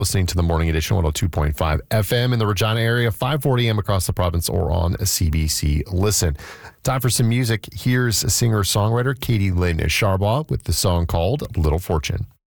Listening to the Morning Edition 102.5 FM in the Regina area, 540 AM across the province or on CBC Listen. Time for some music. Here's singer-songwriter Katie Lynn Charbois with the song called Little Fortune.